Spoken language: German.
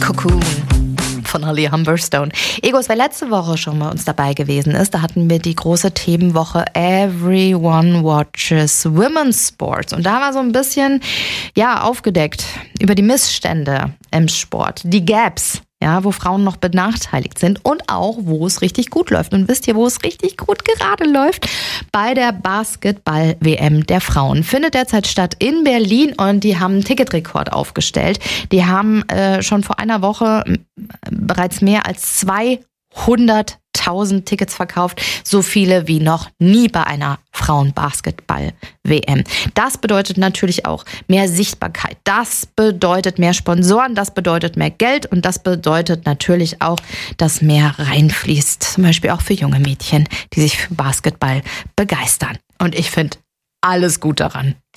Cocoon von Holly Humberstone. Egos, wer letzte Woche schon bei uns dabei gewesen ist, da hatten wir die große Themenwoche Everyone Watches Women's Sports. Und da war so ein bisschen, aufgedeckt über die Missstände im Sport, die Gaps, wo Frauen noch benachteiligt sind und auch, wo es richtig gut läuft. Und wisst ihr, wo es richtig gut gerade läuft? Bei der Basketball-WM der Frauen. Findet derzeit statt in Berlin und die haben einen Ticketrekord aufgestellt. Die haben schon vor einer Woche bereits mehr als 200.000 Tickets verkauft. So viele wie noch nie bei einer Frauen-Basketball-WM. Das bedeutet natürlich auch mehr Sichtbarkeit. Das bedeutet mehr Sponsoren, das bedeutet mehr Geld und das bedeutet natürlich auch, dass mehr reinfließt. Zum Beispiel auch für junge Mädchen, die sich für Basketball begeistern. Und ich finde alles gut daran.